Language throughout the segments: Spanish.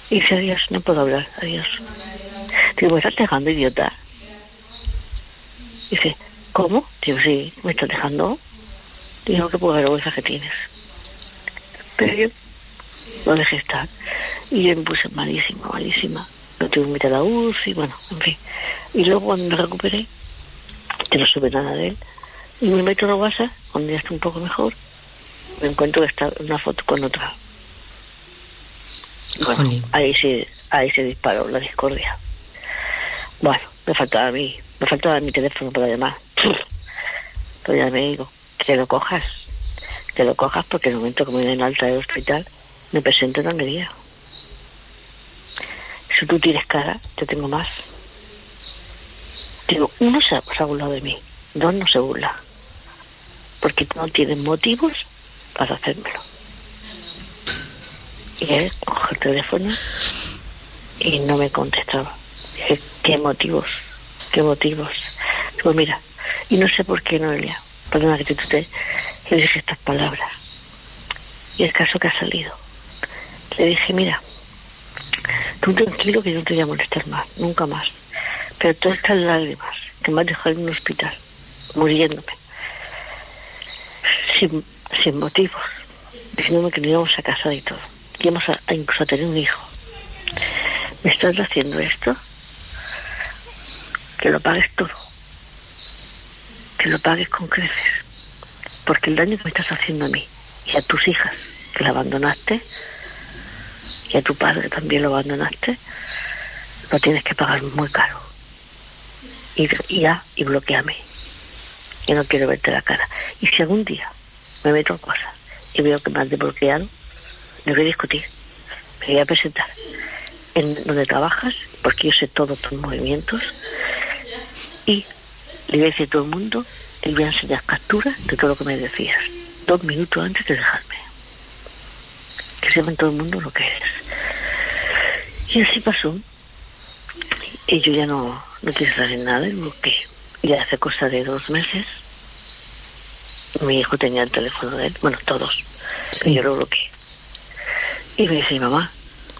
Y dice, adiós, no puedo hablar, adiós. Digo, ¿me estás dejando, idiota? Dice, ¿cómo? Digo, sí, ¿me estás dejando? Digo, qué poca vergüenza que tienes. Pero yo lo dejé estar. Y yo me puse malísima. No tuve que meter a la UCI, bueno, en fin. Y luego cuando me recuperé, que no supe nada de él, y me meto en la WhatsApp, cuando ya está un poco mejor, me encuentro que está una foto con otra. Bueno, ahí se disparó la discordia. Bueno, me faltaba mi teléfono para llamar. Pero ya me digo, que lo cojas porque en el momento que me den alta del hospital me presento en la Almería. Si tú tienes cara, te tengo más. Digo, uno se ha burlado de mí, dos no se burla, porque no tienen motivos para hacérmelo. Y él cogió el teléfono y no me contestaba. Dije, ¿qué motivos? Digo, mira, y no sé por qué, Noelia, perdona que te tutee, le dije estas palabras. Y el caso que ha salido. Le dije, mira, tú tranquilo que yo no te voy a molestar más, nunca más. Pero todas estas lágrimas que me has dejado en un hospital, muriéndome, sin motivos, diciéndome que no íbamos a casar y todo, que íbamos a incluso a tener un hijo. ¿Me estás haciendo esto? Que lo pagues todo. Que lo pagues con creces. Porque el daño que me estás haciendo a mí y a tus hijas, que la abandonaste, y a tu padre también lo abandonaste, lo tienes que pagar muy caro. Y bloqueame. Que no quiero verte la cara. Y si algún día me meto en cosas y veo que me has desbloqueado, me voy a discutir. Me voy a presentar en donde trabajas, porque yo sé todos tus movimientos, y le voy a decir a todo el mundo, y voy a enseñar capturas de todo lo que me decías 2 minutos antes de dejarme, que sepan todo el mundo lo que eres. Y así pasó, y yo ya no quise saber nada, y bloqueé. Y hace cosa de 2 meses mi hijo tenía el teléfono de él, bueno, todos, sí. Y yo lo bloqueé. Y me dice mi mamá,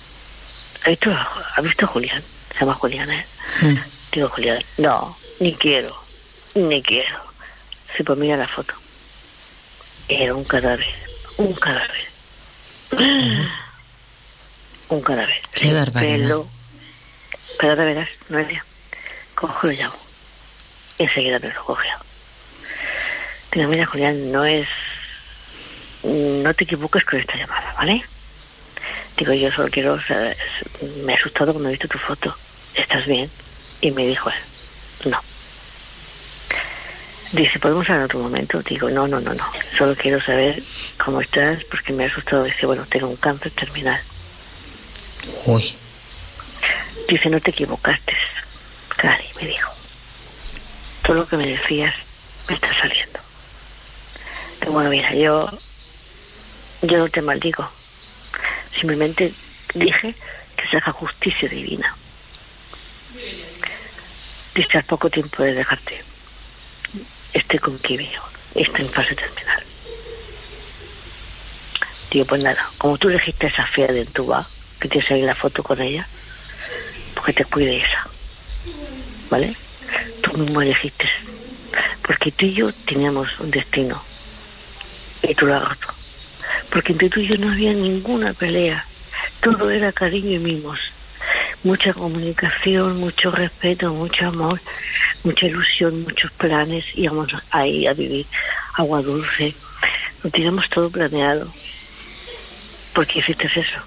¿ha visto a Julián? Se llama Julián, ¿eh? Sí. Digo, Julián, no, ni quiero. Sí, pues mira la foto. Era un cadáver. Un cadáver. Qué barbaridad. Pero de veras, Noelia, cojo lo llamo. Enseguida me lo cogió. Digo, mira, Julián, no te equivoques con esta llamada, ¿vale? Digo, yo solo quiero, me he asustado cuando he visto tu foto. ¿Estás bien? Y me dijo él, no. Dice, ¿podemos hablar en otro momento? Digo, no. Solo quiero saber cómo estás, porque me ha asustado. Dice, bueno, tengo un cáncer terminal. Uy. Dice, no te equivocaste, Cari, me dijo. Todo lo que me decías me está saliendo. Pero bueno, mira, yo no te maldigo. Simplemente dije que se haga justicia divina. Dice, al poco tiempo de dejarte, estoy con quimio, estoy en fase terminal. Digo, pues nada, como tú elegiste esa fea de Entuba, que tienes ahí la foto con ella, pues que te cuide esa, ¿vale? Tú mismo elegiste, porque tú y yo teníamos un destino, y tú lo has roto. Porque entre tú y yo no había ninguna pelea, todo era cariño y mimos, mucha comunicación, mucho respeto, mucho amor, mucha ilusión, muchos planes, íbamos ahí a vivir agua dulce, lo teníamos todo planeado. ¿Por qué hiciste eso?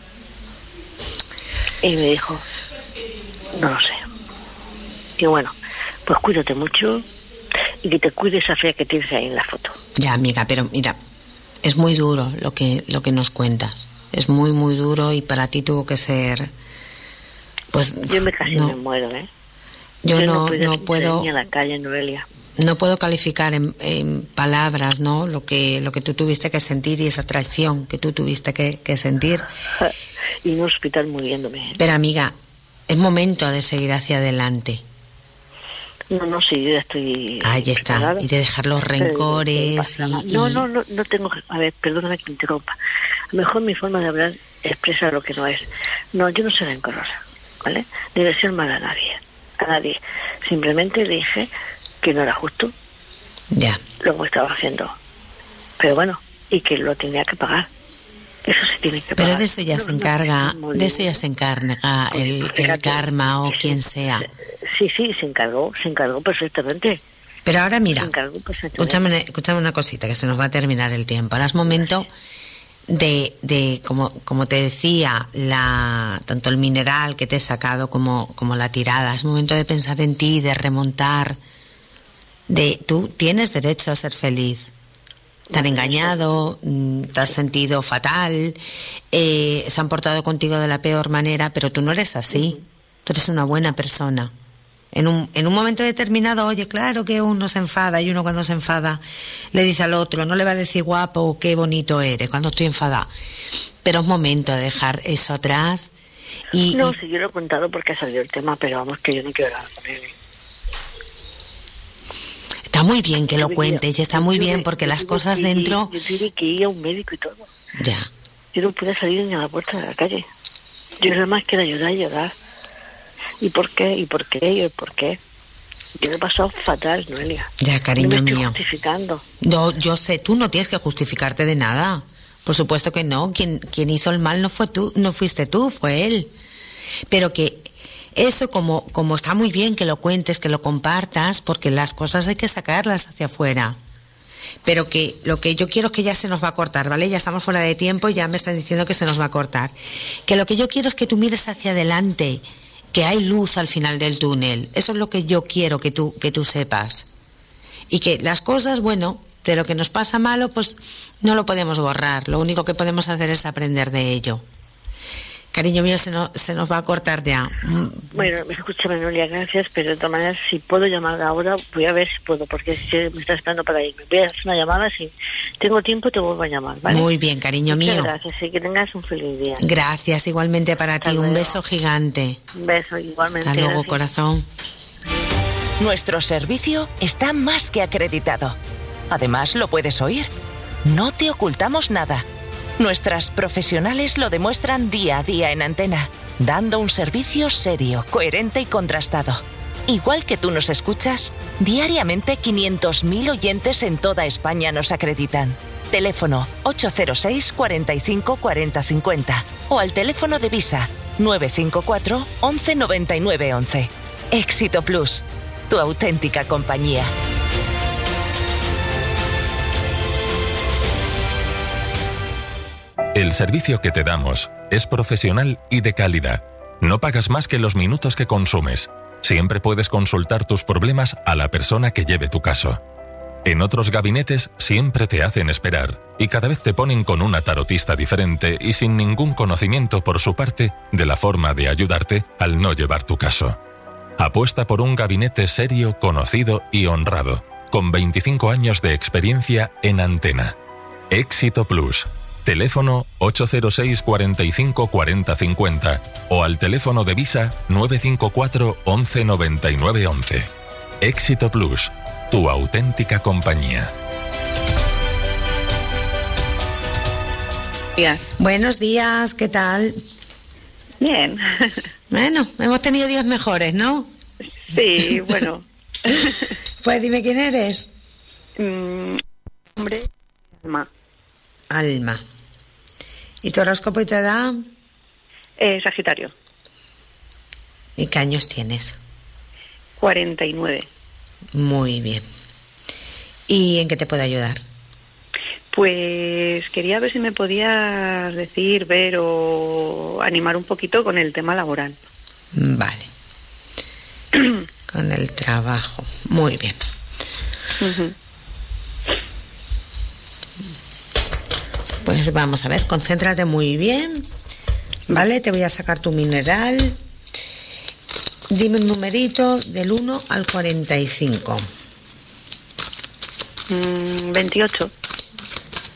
Y me dijo, no lo sé. Y bueno, pues cuídate mucho y que te cuide esa fea que tienes ahí en la foto. Ya, amiga, pero mira, es muy duro lo que nos cuentas. Es muy, muy duro, y para ti tuvo que ser, pues... Yo casi me muero, ¿eh? Yo no puedo... Ni a la calle, Noelia. No puedo calificar en palabras, ¿no? Lo que tú tuviste que sentir, y esa traición que tú tuviste que sentir. Y en un hospital muriéndome. Pero, amiga, es momento de seguir hacia adelante. No, sí, yo ya estoy... Ahí está, preparada. Y de dejar los rencores No tengo... A ver, perdóname que me interrumpa. A lo mejor mi forma de hablar expresa lo que no es. No, yo no soy rencorosa, ¿vale? Ni deseo mal a nadie. Simplemente dije que no era justo lo que estaba haciendo. Pero bueno, y que lo tenía que pagar. Eso se tiene que pagar. Pero de eso ya se encarga, el karma o quien sea. Sí, se encargó perfectamente. Pero ahora mira, escúchame una cosita, que se nos va a terminar el tiempo. Ahora es momento de como te decía, tanto el mineral que te he sacado como la tirada. Es momento de pensar en ti, de remontar. Tú tienes derecho a ser feliz. Te han engañado, te has sentido fatal, se han portado contigo de la peor manera, pero tú no eres así. Tú eres una buena persona. En un momento determinado, oye, claro que uno se enfada, y uno cuando se enfada le dice al otro, no le va a decir guapo o qué bonito eres cuando estoy enfadada. Pero es momento de dejar eso atrás. Sí, yo lo he contado porque ha salido el tema, pero vamos, que yo no quiero hablar con él. Está muy bien que lo cuentes, y está muy bien porque las cosas dentro... Yo tuve que ir a un médico y todo. Ya. Yo no pude salir ni a la puerta de la calle. Yo nada más que era llorar. ¿Y por qué? Yo lo he pasado fatal, Noelia. Ya, cariño no me mío. Estoy justificando. No, yo sé, tú no tienes que justificarte de nada. Por supuesto que no. Quien hizo el mal no fuiste tú, fue él. Pero que eso como está muy bien que lo cuentes, que lo compartas, porque las cosas hay que sacarlas hacia afuera. Pero que lo que yo quiero es que ya se nos va a cortar, ¿vale? Ya estamos fuera de tiempo y ya me están diciendo que se nos va a cortar. Que lo que yo quiero es que tú mires hacia adelante, que hay luz al final del túnel. Eso es lo que yo quiero que tú sepas. Y que las cosas, bueno, de lo que nos pasa malo, pues no lo podemos borrar. Lo único que podemos hacer es aprender de ello. Cariño mío, se nos va a cortar ya. Bueno, escúchame, Noelia, gracias, pero de todas maneras, si puedo llamar ahora, voy a ver si puedo, porque me está esperando para irme. Voy a hacer una llamada, si tengo tiempo te vuelvo a llamar, ¿vale? Muy bien, cariño mío. Muchas gracias, y que tengas un feliz día. Gracias, igualmente para ti. Luego. Un beso gigante. Un beso, igualmente. Hasta luego, gracias. corazón. Nuestro servicio está más que acreditado. Además, lo puedes oír. No te ocultamos nada. Nuestras profesionales lo demuestran día a día en Antena, dando un servicio serio, coherente y contrastado. Igual que tú nos escuchas, diariamente 500.000 oyentes en toda España nos acreditan. Teléfono 806 45 40 50 o al teléfono de Visa 954 11 99 11. Éxito Plus, tu auténtica compañía. El servicio que te damos es profesional y de calidad. No pagas más que los minutos que consumes. Siempre puedes consultar tus problemas a la persona que lleve tu caso. En otros gabinetes siempre te hacen esperar y cada vez te ponen con una tarotista diferente y sin ningún conocimiento por su parte de la forma de ayudarte al no llevar tu caso. Apuesta por un gabinete serio, conocido y honrado, con 25 años de experiencia en Antena. Éxito Plus. Teléfono 806 45 40 50 o al teléfono de Visa 954 11 99 11. Éxito Plus, tu auténtica compañía. Buenos días, ¿qué tal? Bien. Bueno, hemos tenido días mejores, ¿no? Sí, bueno. Pues dime quién eres. Hombre, Alma. Alma. ¿Y tu horóscopo y tu edad? Sagitario. ¿Y qué años tienes? 49. Muy bien. ¿Y en qué te puedo ayudar? Pues quería ver si me podías decir, ver o animar un poquito con el tema laboral. Vale. Con el trabajo. Muy bien. Uh-huh. Pues vamos a ver, concéntrate muy bien, ¿vale? Te voy a sacar tu mineral. Dime un numerito del 1 al 45. 28.